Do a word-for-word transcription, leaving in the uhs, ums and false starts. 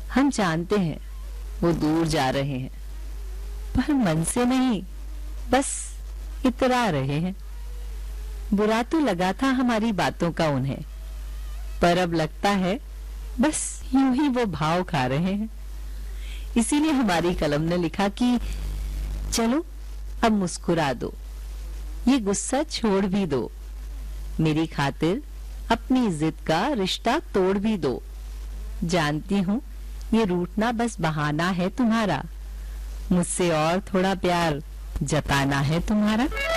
हम जानते हैं वो दूर जा रहे हैं, पर मन से नहीं, बस इतरा रहे हैं। बुरा तो लगा था हमारी बातों का उन्हें, पर अब लगता है बस यूं ही वो भाव खा रहे हैं। इसीलिए हमारी कलम ने लिखा कि चलो अब मुस्कुरा दो, ये गुस्सा छोड़ भी दो, मेरी खातिर अपनी जिद का रिश्ता तोड़ भी दो। जानती हूँ ये रूठना बस बहाना है तुम्हारा, मुझसे और थोड़ा प्यार जताना है तुम्हारा।